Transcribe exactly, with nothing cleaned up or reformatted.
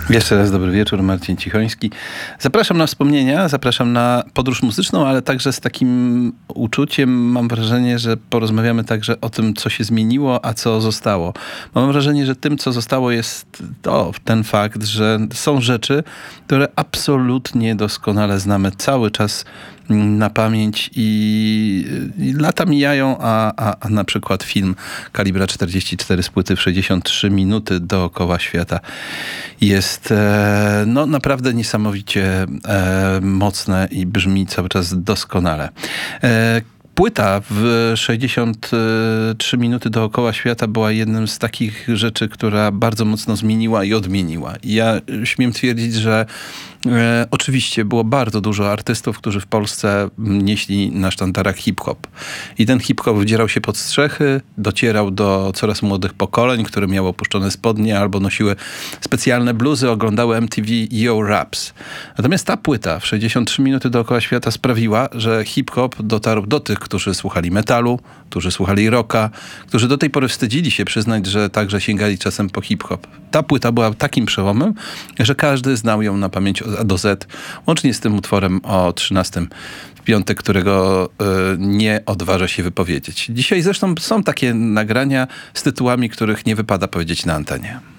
Jeszcze raz dobry wieczór, Marcin Cichoński. Zapraszam na wspomnienia, zapraszam na podróż muzyczną, ale także z takim uczuciem mam wrażenie, że porozmawiamy także o tym, co się zmieniło, a co zostało. Mam wrażenie, że tym, co zostało, jest to, ten fakt, że są rzeczy, które absolutnie doskonale znamy cały czas na pamięć i, i lata mijają, a, a, a na przykład film kalibra czterdzieści cztery z płyty w sześćdziesiąt trzy minuty dookoła świata jest e, no naprawdę niesamowicie e, mocne i brzmi cały czas doskonale. E, Płyta w sześćdziesiąt trzy minuty dookoła świata była jednym z takich rzeczy, która bardzo mocno zmieniła i odmieniła. I ja śmiem twierdzić, że e, oczywiście było bardzo dużo artystów, którzy w Polsce nieśli na sztandarach hip-hop. I ten hip-hop wdzierał się pod strzechy, docierał do coraz młodych pokoleń, które miały opuszczone spodnie albo nosiły specjalne bluzy, oglądały M T V Yo Raps. Natomiast ta płyta w sześćdziesiąt trzy minuty dookoła świata sprawiła, że hip-hop dotarł do tych, którzy słuchali metalu, którzy słuchali rocka, którzy do tej pory wstydzili się przyznać, że także sięgali czasem po hip-hop. Ta płyta była takim przełomem, że każdy znał ją na pamięć od A do Z, łącznie z tym utworem o trzynastym w piątek, którego y, nie odważa się wypowiedzieć. Dzisiaj zresztą są takie nagrania z tytułami, których nie wypada powiedzieć na antenie.